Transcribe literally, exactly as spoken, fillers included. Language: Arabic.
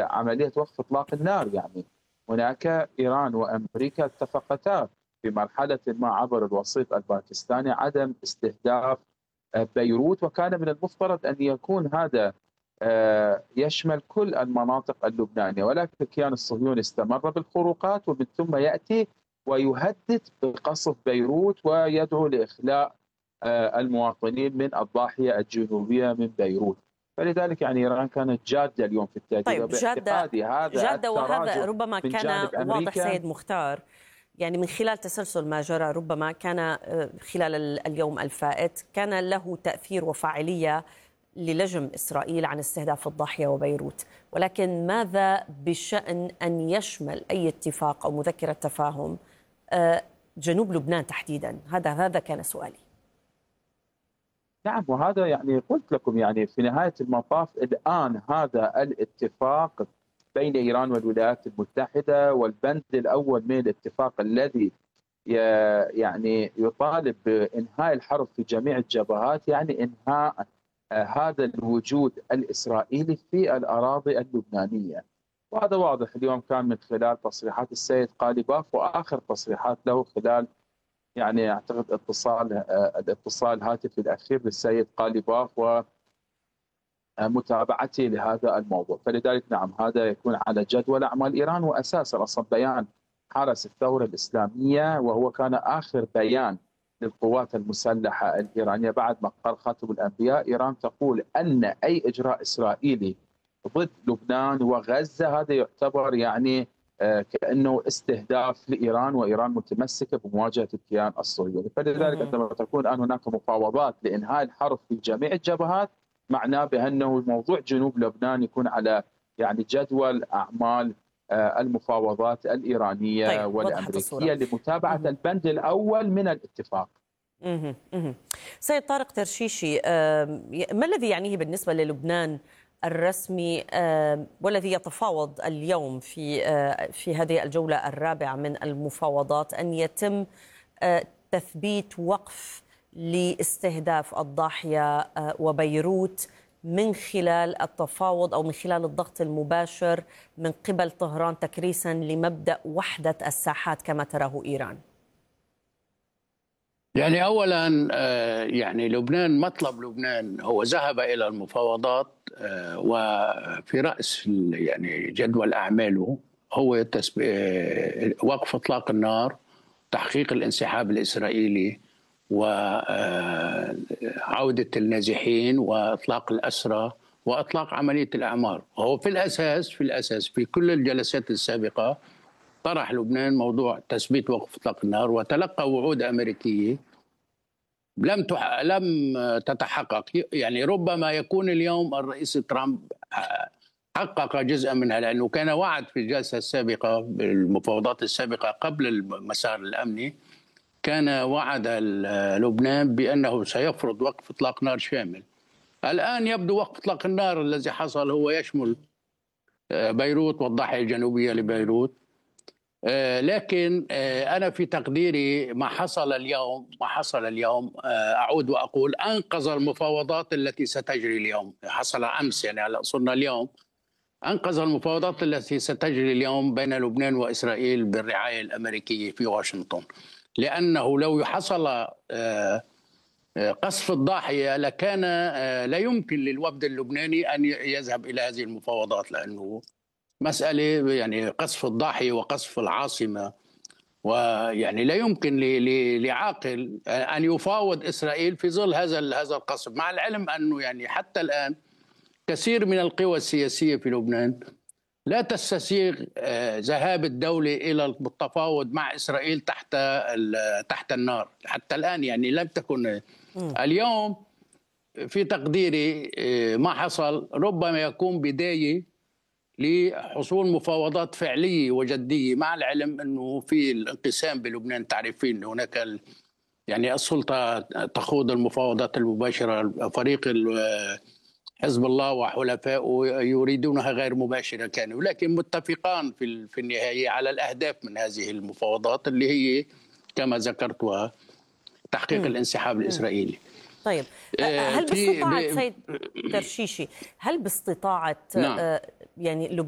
عملية وقف إطلاق النار. يعني هناك إيران وأمريكا اتفقتا في مرحلة ما عبر الوسيط الباكستاني عدم استهداف بيروت، وكان من المفترض أن يكون هذا يشمل كل المناطق اللبنانية، ولكن الكيان الصهيوني استمر بالخروقات ومن ثم يأتي ويهدد بقصف بيروت ويدعو لإخلاء المواطنين من الضاحية الجنوبية من بيروت. فلذلك يعني إيران كانت جادة اليوم في التهديد. طيب جادة, هذا جادة وهذا ربما كان واضح سيد مختار، يعني من خلال تسلسل ما جرى ربما كان خلال اليوم الفائت كان له تأثير وفاعلية للجم إسرائيل عن استهداف الضاحية وبيروت، ولكن ماذا بشأن أن يشمل أي اتفاق أو مذكرة تفاهم جنوب لبنان تحديدا؟ هذا هذا كان سؤالي. نعم، وهذا يعني قلت لكم يعني في نهاية المطاف الآن هذا الاتفاق بين إيران والولايات المتحدة والبند الأول من الاتفاق الذي يعني يطالب بإنهاء الحرب في جميع الجبهات، يعني إنهاء هذا الوجود الإسرائيلي في الأراضي اللبنانية. وهذا واضح اليوم كان من خلال تصريحات السيد قاليباف وآخر تصريحات له خلال يعني أعتقد اتصال الاتصال الهاتفي الأخير للسيد قاليباف ومتابعته لهذا الموضوع. فلذلك نعم هذا يكون على جدول أعمال إيران وأساس أصلا بيان حرس الثورة الإسلامية، وهو كان آخر بيان للقوات المسلحة الإيرانية بعد ما قال خاتم الأنبياء. إيران تقول أن أي إجراء إسرائيلي ضد لبنان وغزة هذا يعتبر يعني كأنه استهداف لإيران، وإيران متمسكة بمواجهة الكيان الصهيوني. فلذلك عندما تكون الآن هناك مفاوضات لإنهاء الحرب في جميع الجبهات معناه بأنه موضوع جنوب لبنان يكون على يعني جدول أعمال المفاوضات الإيرانية طيب والأمريكية لمتابعة مم. البند الأول من الاتفاق. مم. مم. سيد طارق ترشيشي، ما الذي يعنيه بالنسبة للبنان الرسمي والذي يتفاوض اليوم في في هذه الجولة الرابعة من المفاوضات أن يتم تثبيت وقف لاستهداف الضاحية وبيروت من خلال التفاوض أو من خلال الضغط المباشر من قبل طهران تكريسا لمبدأ وحدة الساحات كما تراه إيران؟ يعني أولا يعني لبنان، مطلب لبنان هو ذهب إلى المفاوضات وفي رأس يعني جدول أعماله هو وقف إطلاق النار، تحقيق الانسحاب الإسرائيلي وعودة النازحين وإطلاق الأسرى وإطلاق عملية الأعمار. وهو في الأساس في الأساس في كل الجلسات السابقة طرح لبنان موضوع تثبيت وقف إطلاق النار وتلقى وعود أمريكية لم تح... لم تتحقق. يعني ربما يكون اليوم الرئيس ترامب حقق جزءا منها، لأنه كان وعد في الجلسة السابقة بالمفاوضات السابقة قبل المسار الأمني، كان وعد لبنان بأنه سيفرض وقف إطلاق نار شامل. الآن يبدو وقف إطلاق النار الذي حصل هو يشمل بيروت والضاحية الجنوبية لبيروت، لكن أنا في تقديري ما حصل اليوم ما حصل اليوم أعود وأقول أنقذ المفاوضات التي ستجري اليوم. حصل أمس، يعني على صرنا اليوم، أنقذ المفاوضات التي ستجري اليوم بين لبنان وإسرائيل بالرعاية الأمريكية في واشنطن، لأنه لو حصل قصف الضاحية لكان لا يمكن للوفد اللبناني أن يذهب إلى هذه المفاوضات، لأنه مسألة يعني قصف الضاحية وقصف العاصمة، ويعني لا يمكن لعاقل أن يفاوض إسرائيل في ظل هذا هذا القصف، مع العلم أنه يعني حتى الآن كثير من القوى السياسية في لبنان لا تستسيغ ذهاب الدولة إلى التفاوض مع إسرائيل تحت تحت النار حتى الآن. يعني لم تكن اليوم في تقديري ما حصل ربما يكون بداية لحصول مفاوضات فعلية وجدية، مع العلم أنه في الانقسام بلبنان. تعرفين هناك يعني السلطة تخوض المفاوضات المباشرة، فريق حزب الله وحلفائه يريدونها غير مباشرة كانوا، لكن متفقان في في النهاية على الأهداف من هذه المفاوضات اللي هي كما ذكرتها تحقيق م. الانسحاب الإسرائيلي. طيب هل باستطاعة سيد ترشيشي هل باستطاعة نعم. يعني